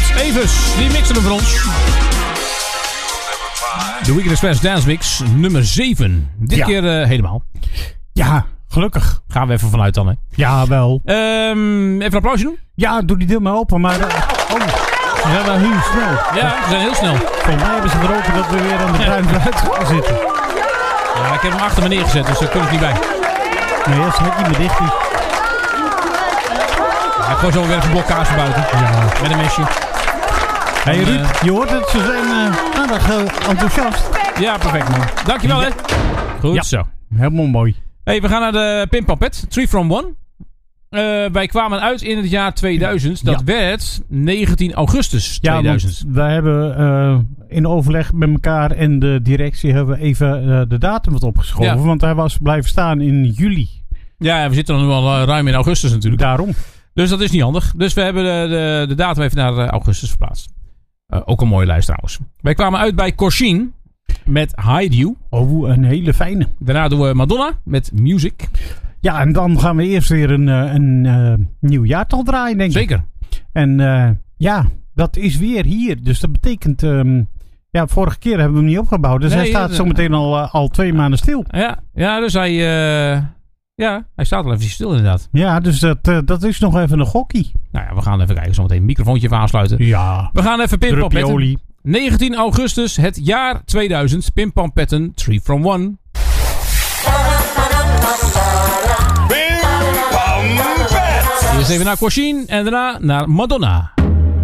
Evers, die mixen er voor ons. De Weekend Express Dance Mix nummer 7. Dit keer helemaal. Ja, gelukkig. Gaan we even vanuit dan, hè? Ja, wel. Even een applausje doen? Ja, doe die deel maar open, maar... ze zijn wel heel snel. Ja, ze zijn heel snel. Volgens mij hebben ze erover dat we weer aan de bruin eruit zitten. Ja, ik heb hem achter me neergezet, dus daar kunnen we niet bij. Nee, dat is net niet meer dicht. Ja, gewoon zo weer even een blok kaas buiten. Ja. Met een mesje. Hé Ruud, je hoort het, ze zijn aardig enthousiast. Ja, perfect man. Dankjewel hè. Goed zo. Helemaal mooi. Hey, we gaan naar de Pimpampet. 3 from 1. Wij kwamen uit in het jaar 2000. Dat werd 19 augustus 2000. Ja, wij hebben in overleg met elkaar en de directie hebben we even de datum wat opgeschoven. Ja. Want hij was blijven staan in juli. Ja, we zitten dan nu al ruim in augustus natuurlijk. Daarom. Dus dat is niet handig. Dus we hebben de datum even naar augustus verplaatst. Ook een mooie lijst trouwens. Wij kwamen uit bij Corshin met Hide You. Oh, een hele fijne. Daarna doen we Madonna met Music. Ja, en dan gaan we eerst weer een nieuw jaartal draaien, denk ik. Zeker. En ja, dat is weer hier. Dus dat betekent... ja, vorige keer hebben we hem niet opgebouwd. Dus hij staat zometeen al 2 maanden stil. Ja, dus hij... hij staat al even stil inderdaad. Ja, dus dat is nog even een gokkie. Nou ja, we gaan even kijken. Zometeen een microfoontje even aansluiten. Ja. We gaan even pimpampetten. olie. 19 augustus, het jaar 2000. Pimpampetten, 3 from 1. Eerst even naar Corshin en daarna naar Madonna.